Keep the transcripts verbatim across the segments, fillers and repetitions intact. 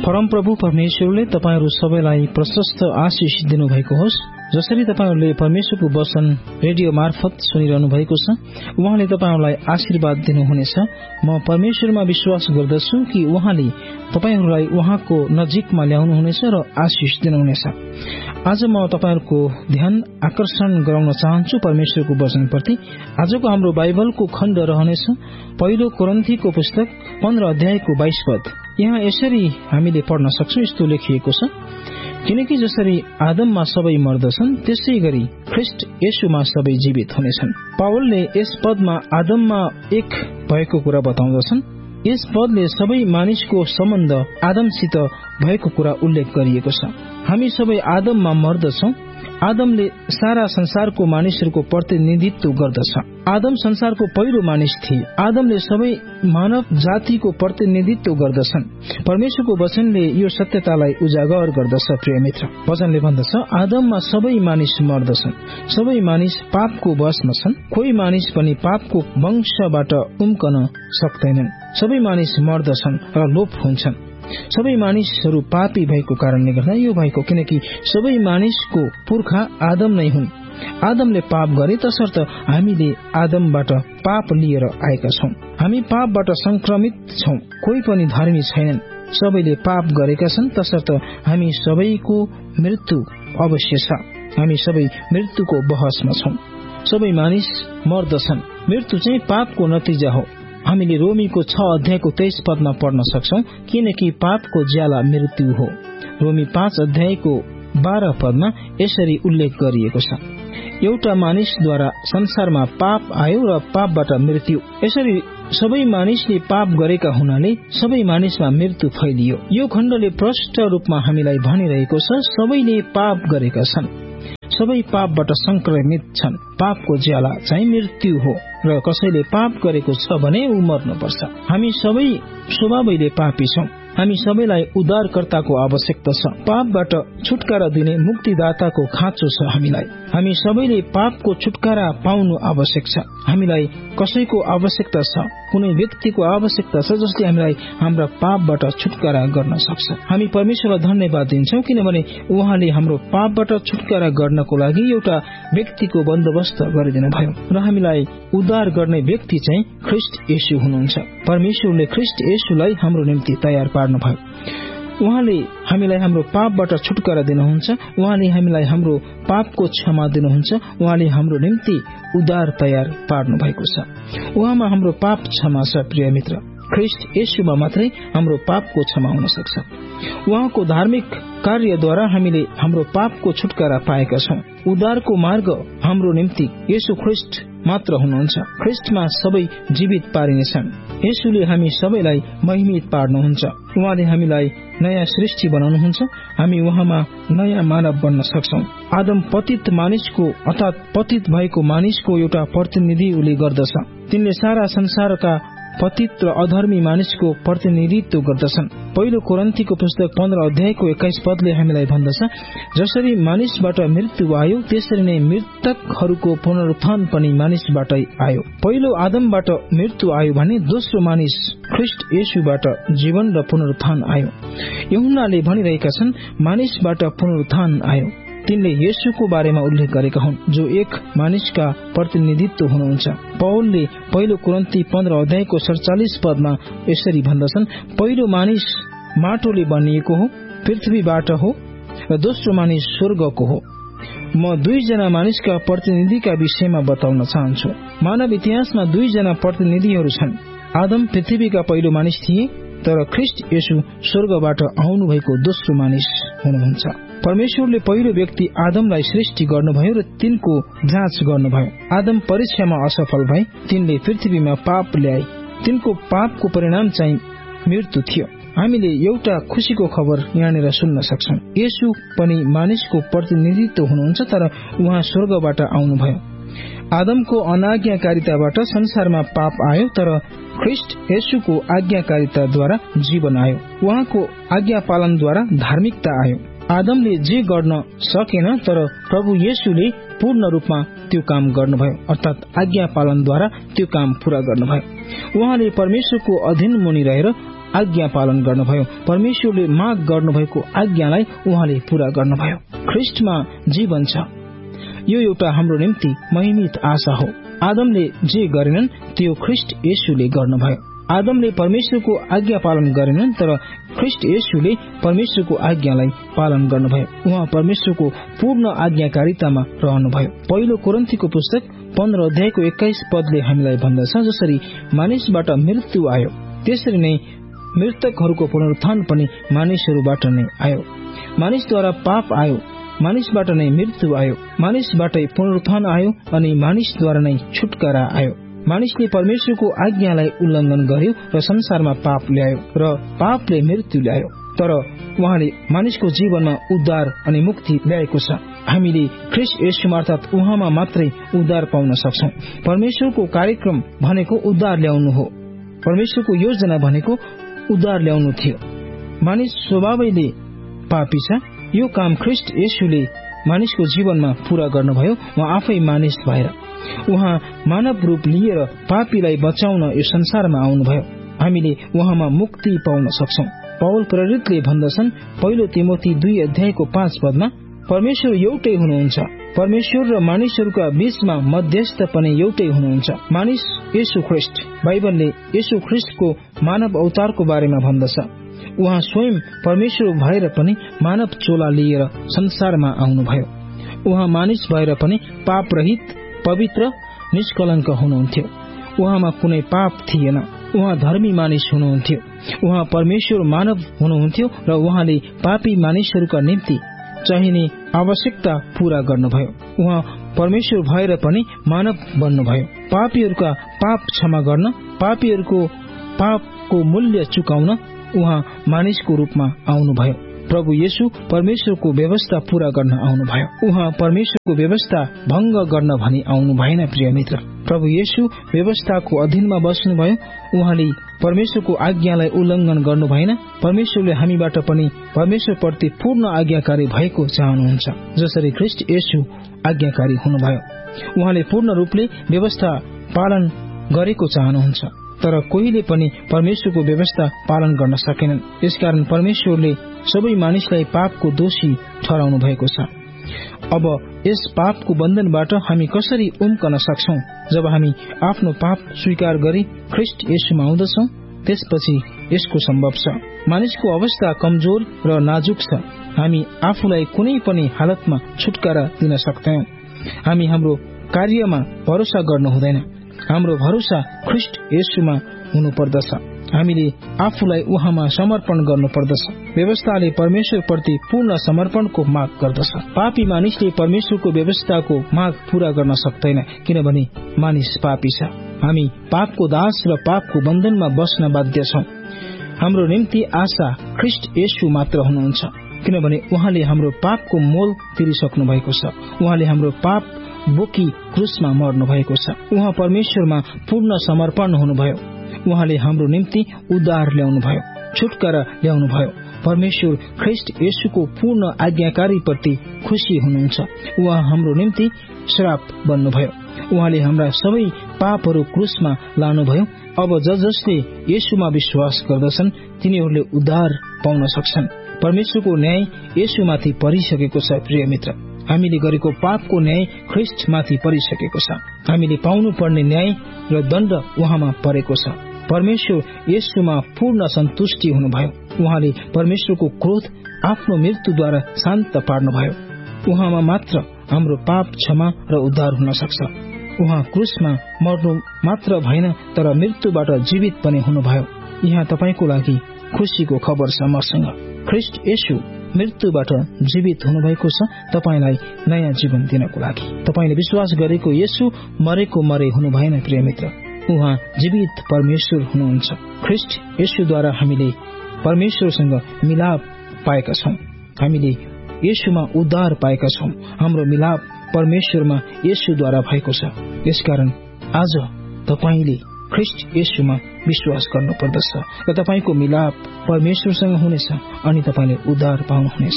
परमप्रभु परमेश्वरले तपाईहरू सबैलाई प्रशस्त आशिष दिनुभएको होस्। जसरी तपाईहरूले परमेश्वरको वचन रेडियो मार्फत सुनिरहनु भएको छ, उहाँले तपाईहरूलाई आशीर्वाद दिनुहुनेछ। म परमेश्वरमा विश्वास गर्दछु कि उहाँले तपाईहरूलाई उहाँको नजिकमा ल्याउनुहुनेछ र आशिष दिनुहुनेछ। आज म तपाईहरूको ध्यान आकर्षण गराउन चाहन्छु परमेश्वरको वचनप्रति। आजको हाम्रो बाइबलको खण्ड रहनेछ पहिलो कोरिन्थीको पुस्तक पन्ध्र अध्यायको बाइस पद। यहाँ यसरी हामीले पढ्न सक्छौं, यस्तो लेखिएको छ, किनकि जसरी आदममा सबै मर्दछन् त्यसै गरी ख्रीष्ट येशूमा सबै जीवित हुनेछन्। पावलले यस पदमा आदममा एक भएको कुरा बताउँदछन्। यस पदले सबै मानिसको सम्बन्ध आदमसित भएको कुरा उल्लेख गरिएको छ। हामी सबै आदममा मर्दछौं। आदमले सारा संसारको मानिसहरूको प्रतिनिधित्व गर्दछ। आदम संसारको पहिलो मानिस थिए। आदमले सबै मानव जातिको प्रतिनिधित्व गर्दछन्। परमेश्वरको वचनले यो सत्यतालाई उजागर गर्दछ। प्रिय मित्र, वचनले भन्दछ आदममा सबै मानिस मर्दछन्। सबै मानिस पापको वशमा छन्। कोही मानिस पनि पापको वंशबाट उम्कन सक्दैनन्। सबै मानिस मर्दछन् र लोप हुन्छन्। सबै मानिसहरू पापी भएको कारणले गर्दा यो भएको, किनकि सबै मानिसको पुर्खा आदम नै हुन्। आदमले पाप गरे, तसर्थ हामीले आदमबाट पाप लिएर आएका छौं। हामी पापबाट संक्रमित छौं। कोही पनि धर्मी छैनन्। सबैले पाप गरेका छन्, तसर्थ हामी सबैको मृत्यु अवश्य छ। हामी सबै मृत्युको बहसमा छौं। सबै मानिस मर्दछन्। मृत्यु चाहिँ पापको नतिजा हो। हामीले रोमीको छ अध्यायको तेइस पदमा पढ्न सक्छौं, किनकि पापको ज्याला मृत्यु हो। रोमी पाँच अध्यायको बाह्र पदमा यसरी उल्लेख गरिएको छ, एउटा मानिसद्वारा संसारमा पाप आयो र पापबाट मृत्यु। यसरी सबै मानिसले पाप गरेका हुनाले सबै मानिसमा मृत्यु फैलियो। यो खण्डले प्रष्ट रूपमा हामीलाई भनिरहेको छ सबैले पाप गरेका छन्। सबै पापबाट संक्रमित छन्। पापको ज्याला चाहिँ मृत्यु हो र कसैले पाप गरेको छ भने ऊ मर्नुपर्छ। हामी सबै स्वभावैले पापी छौं। हामी सबैलाई उद्धारकर्ताको आवश्यकता छ। पापबाट छुटकारा दिने मुक्तिदाताको खाँचो छ हामीलाई। हामी सबैले पापको छुटकारा पाउनु आवश्यक छ। हामीलाई कसैको आवश्यकता छ, कुनै व्यक्तिको आवश्यकता छ जसले हामीलाई हाम्रा पापबाट छुटकारा गर्न सक्छ। हामी परमेश्वरलाई धन्यवाद दिन्छौं, किनभने उहाँले हाम्रो पापबाट छुटकारा गर्नको लागि एउटा व्यक्तिको बन्दोबस्त गरिदिनु भयो र हामीलाई उद्धार गर्ने व्यक्ति चाहिँ ख्रीष्ट येशू हुनुहुन्छ। परमेश्वरले ख्रीष्ट येशूलाई हाम्रो निम्ति तयार पार्नुभयो। उहाँले हामीलाई हाम्रो पापबाट छुटकारा दिनुहुन्छ। उहाँले हामीलाई हाम्रो पापको क्षमा दिनुहुन्छ। उहाँले हाम्रो निम्ति उद्धार तयार पार्नु भएको छ। उहाँमा हाम्रो पाप क्षमा छ। प्रिय मित्र, ख्रीष्ट येशूमा मात्रै हाम्रो पापको क्षमा हुन सक्छ। उहाँको धार्मिक कार्यद्वारा हामीले हाम्रो पापको छुटकारा पाएका छौं। उद्धारको मार्ग हाम्रो निम्ति येशू ख्रीष्ट मात्र हुनुहुन्छ। ख्रीष्टमा सबै जीवित पारिनेछन्। येशूले हामी सबैलाई महिमित पार्नुहुन्छ। उहाँले हामीलाई नयाँ सृष्टि बनाउनुहुन्छ। हामी उहाँमा नयाँ मानव बन्न सक्छौं। आदम पतित मानिसको अर्थात पतित भएको मानिसको एउटा प्रतिनिधि उले गर्दछ। तिनले सारा संसारका पतित र अधर्मी मानिसको प्रतिनिधित्व गर्दछन्। पहिलो कोरिन्थीको पुस्तक पन्ध्र अध्यायको एक्काइस पदले हामीलाई भन्दछ, जसरी मानिसबाट मृत्यु आयो त्यसरी नै मृतकहरूको पुनरुत्थान पनि मानिसबाटै आयो। पहिलो आदमबाट मृत्यु आयो भने दोस्रो मानिस ख्रीष्ट येशूबाट जीवन र पुनरुत्थान आयो। यूहन्नाले भनिरहेका छन् मानिसबाट पुनरुत्थान आयो। तिनले येशूको बारेमा उल्लेख गरेका हुन्, जो एक मानिसका प्रतिनिधित्व हुनुहुन्छ। पौलले पहिलो कोरिन्थी पन्ध्र अध्यायको सडचालिस पदमा यसरी भन्दछन्, पहिलो मानिस माटोले बनिएको हो, पृथ्वीबाट हो, र दोस्रो मानिस स्वर्गको हो। म दुईजना मानिसका प्रतिनिधिका विषयमा बताउन चाहन्छु। मानव इतिहासमा दुईजना प्रतिनिधिहरू छन्। आदम पृथ्वीका पहिलो मानिस थिए, तर ख्रीष्ट येशू स्वर्गबाट आउनु भएको दोस्रो मानिस हुनुहुन्छ। परमेश्वरले पहिलो व्यक्ति आदमलाई सृष्टि गर्नुभयो र तिनको जाँच गर्नुभयो। आदम परीक्षामा असफल भए। तिनले पृथ्वीमा पाप ल्याए। तिनको पापको परिणाम चाहिँ मृत्यु थियो। हामीले एउटा खुशीको खबर यहाँनिर सुन्न सक्छौं। येशू पनि मानिसको प्रतिनिधित्व हुनुहुन्छ, तर उहाँ स्वर्गबाट आउनुभयो। आदमको अनाज्ञाकारिताबाट संसारमा पाप आयो, तर ख्रीष्ट येशूको आज्ञाकारिताद्वारा जीवन आयो। उहाँको आज्ञा पालनद्वारा धार्मिकता आयो। आदमले जे गर्न सकेन, तर प्रभु येशूले पूर्ण रूपमा त्यो काम गर्नुभयो, अर्थात आज्ञा पालनद्वारा त्यो काम पूरा गर्नुभयो। उहाँले परमेश्वरको अधीन मुनि रहेर आज्ञा पालन गर्नुभयो। परमेश्वरले माग गर्नुभएको आज्ञालाई उहाँले पूरा गर्नुभयो। ख्रिस्टमा जीवन छ, यो एउटा हाम्रो निम्ति महिमित आशा हो। आदमले जे गरेनन् त्यो ख्रिस्ट येशूले गर्नुभयो। आदमले परमेश्वरको आज्ञा पालन गरेनन्, तर ख्रिस्ट येशूले परमेश्वरको आज्ञालाई पालन गर्नुभयो। उहाँ परमेश्वरको पूर्ण आज्ञाकारितामा रहनुभयो। पहिलो कोरिन्थीको पुस्तक पन्ध्र अध्यायको एक्काइस पदले हामीलाई भन्दछ, जसरी मानिसबाट मृत्यु आयो त्यसरी नै मृतकहरूको पुनरुत्थान पनि मानिसहरूबाट नै आयो। मानिसद्वारा पाप आयो, मानिसबाट नै मृत्यु आयो। मानिसबाटै पुनरुत्थान आयो अनि मानिसद्वारा नै छुटकारा आयो। मानिसले परमेश्वरको आज्ञालाई उल्लङ्घन गर्यो र संसारमा पाप ल्यायो र पापले मृत्यु ल्यायो। तर उहाँले मानिसको जीवनमा उद्धार अनि मुक्ति ल्याएको छ। हामीले ख्रिस्ट येशूमा अर्थात् उहाँमा मात्रै उद्धार पाउन सक्छौं। परमेश्वरको कार्यक्रम भनेको उद्धार ल्याउनु हो। परमेश्वरको योजना भनेको उद्धार ल्याउनु थियो। मानिस स्वभावैले पापी छ। यो काम ख्रिस्ट येशूले मानिसको जीवनमा पूरा गर्नुभयो। उहाँ आफै मानिस भएर उहाँ मानव रूप लिएर पापीलाई बचाउन यो संसारमा आउनुभयो। हामीले उहाँमा मुक्ति पाउन सक्छौं। पौल प्रेरितले भन्दछन् पहिलो तिमोथी दुई अध्यायको पाँच पदमा, परमेश्वर एउटै हुनुहुन्छ, परमेश्वर र मानिसहरूका बीचमा मध्यस्थ पनि एउटै हुनुहुन्छ, मानिस येशू ख्रिस्ट। बाइबलले येशू ख्रिस्टको मानव अवतारको बारेमा भन्दछ। उहाँ स्वयं परमेश्वर भएर पनि मानव चोला लिएर संसारमा आउनुभयो। उहाँ मानिस भएर पनि पाप रहित, पवित्र, निष्कलङ्क हुनुहुन्थ्यो। उहाँमा कुनै पाप थिएन। उहाँ धर्मी मानिस हुनुहुन्थ्यो। उहाँ परमेश्वर मानव हुनुहुन्थ्यो र उहाँले पापी मानिसहरूका निम्ति चाहिने आवश्यकता पूरा गर्नुभयो। उहाँ परमेश्वर भएर पनि मानव बन्नुभयो। पापीहरूका पाप क्षमा गर्न, पापीहरूको पापको मूल्य चुकाउन उहाँ मानिसको रूपमा आउनुभयो। प्रभु येशू परमेश्वरको व्यवस्था पूरा गर्न आउनुभयो। उहाँ परमेश्वरको व्यवस्था भंग गर्न भनी आउनु भएन। प्रिय मित्र, प्रभु येशू व्यवस्थाको अधीनमा बस्नुभयो। उहाँले परमेश्वरको आज्ञालाई उल्लङ्घन गर्नु भएन। परमेश्वरले हामीबाट पनि परमेश्वरप्रति पूर्ण आज्ञाकारी भएको चाहनुहुन्छ, जसरी ख्रिस्ट येशू आज्ञाकारी हुनुभयो। उहाँले पूर्ण रूपले व्यवस्था पालन गरेको चाहनुहुन्छ, तर कोहीले पनि परमेश्वरको व्यवस्था पालन गर्न सकेनन्। यसकारण परमेश्वरले सबै मानिसलाई पापको दोषी ठहराउनु भएको छ। अब यस पापको बन्धनबाट हामी कसरी उम्कन सक्छौं? जब हामी आफ्नो पाप स्वीकार गरी ख्रिस्ट येशूमा आउँदछौं, त्यसपछि यसको सम्भव छ। मानिसको अवस्था कमजोर र नाजुक छ। हामी आफूलाई कुनै पनि हालतमा छुटकारा दिन सक्दैनौं। हामी हाम्रो कार्यमा भरोसा गर्नु हुँदैन। हाम्रो भरोसा ख्रिस्ट येशूमा हुनुपर्दछ। हामीले आफूलाई उहाँमा समर्पण गर्नुपर्दछ। व्यवस्थाले परमेश्वरप्रति पूर्ण समर्पणको माग गर्दछ। पापी मानिसले परमेश्वरको व्यवस्थाको माग पूरा गर्न सक्दैन, किनभने मानिस पापी छ। हामी पापको दास र पापको बन्धनमा बस्न बाध्य छौं। हाम्रो निम्ति आशा ख्रिस्ट येशू मात्र हुनुहुन्छ, किनभने उहाँले हाम्रो पापको मोल तिरिसक्नु भएको छ। उहाँले हाम्रो पाप बोकी क्रुसमा मर्नु भएको छ। उहाँ परमेश्वरमा पूर्ण समर्पण हुनुभयो। उहाँले हाम्रो निम्ति उद्धार ल्याउनुभयो, छुटकारा ल्याउनुभयो। परमेश्वर ख्रिस्ट येशूको पूर्ण आज्ञाकारी प्रति खुशी हुनुहुन्छ। उहाँ हाम्रो निम्ति श्राप बन्नुभयो। उहाँले हाम्रा सबै पापहरू क्रुसमा लानुभयो। अब ज जसले येशूमा विश्वास गर्दछन् तिनीहरूले उद्धार पाउन सक्छन्। परमेश्वरको न्याय येशूमाथि परिसकेको छ। प्रिय मित्र, हामीले गरेको पापको न्याय ख्रिस्टमाथि परिसकेको छ। हामीले पाउनु पर्ने न्याय र दण्ड उहाँमा परेको छ। परमेश्वर येशूमा पूर्ण सन्तुष्टि हुनुभयो। उहाँले परमेश्वरको क्रोध आफ्नो मृत्युद्वारा शान्त पार्नुभयो। उहाँमा मात्र हाम्रो पाप क्षमा र उद्धार हुन सक्छ। उहाँ क्रुसमा मर्नु मात्र भएन, तर मृत्युबाट जीवित पनि हुनुभयो। यहाँ तपाईको लागि खुशीको खबर छ मसँग। ख्रिस्ट येशू मृत्युबाट जीवित हुनुभएको छ तपाईलाई नयाँ जीवन दिनको लागि। तपाईले विश्वास गरेको येशू मरेको मरे हुनु भएन। प्रिय मित्र, उहाँ जीवित परमेश्वर हुनुहुन्छ। ख्रिस्ट येशूद्वारा हामीले परमेश्वरसँग मिलाप पाएका छौं। हामीले येशूमा उद्धार पाएका छौं। हाम्रो मिलाप परमेश्वरमा येशूद्वारा भएको छ। यसकारण आज तपाईले ख्रिस्ट येशूमा विश्वास गर्नुपर्दछ र तपाईको मिलाप परमेश्वरसँग हुनेछ अनि तपाईले उद्धार पाउनुहुनेछ।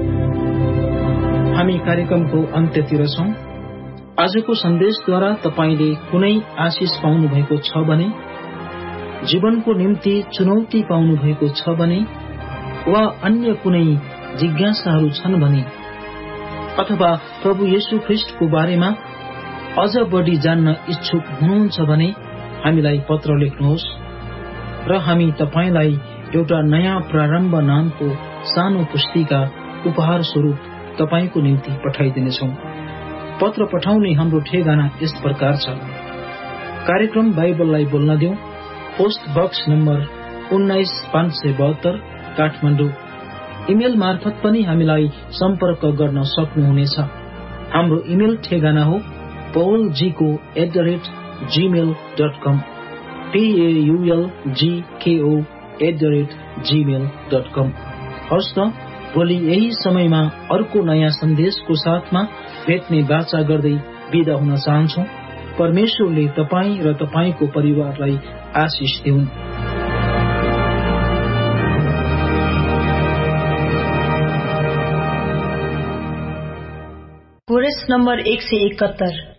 हामी कार्यक्रमको अन्त्यतिर छौं। आजको सन्देशद्वारा तपाईले कुनै आशिष पाउनु भएको छ भने जीवनको निम्ति चुनौती पाउनु भएको छ भने वा अन्य कुनै जिज्ञासाहरू छन् भने अथवा प्रभु येशू ख्रीष्टको बारेमा अझ बढी जान्न इच्छुक हुनुहुन्छ भने हामीलाई पत्र लेख्नुहोस् र हामी तपाईलाई एउटा नयाँ प्रारम्भ नामको सानो पुस्तिका उपहार स्वरूप तपाईको निम्ति पठाइदिनेछौं। पत्र पठाउने हाम्रो ठेगाना यस प्रकार छ। कार्यक्रम बाइबललाई बोल्न दिउँ, पोस्ट बक्स नम्बर उन्नाइस पाँच सय बहत्तर काठमाडौँ। इमेल मार्फत पनि हामीलाई सम्पर्क गर्न सक्नुहुनेछ। हाम्रो इमेल ठेगाना हो पौल जी को at the rate Gmail dot com, पीएयूएलजीकेओ at the rate Gmail dot कम। हवस् त, भोलि यही समयमा अर्को नयाँ सन्देशको साथमा भेट्ने बाचा गर्दै बिदा हुन चाहन्छौ। परमेश्वरले तपाई र तपाईको परिवारलाई आशिष दिउन्। कोरस नम्बर एक सय एकहत्तर।